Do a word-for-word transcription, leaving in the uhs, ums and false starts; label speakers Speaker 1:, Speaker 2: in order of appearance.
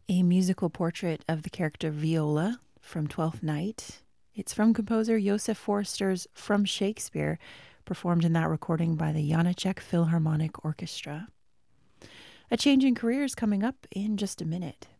Speaker 1: a musical portrait of the character Viola from Twelfth Night. It's from composer Joseph Forster's From Shakespeare, performed in that recording by the Janacek Philharmonic Orchestra. A change in career is coming up in just a minute.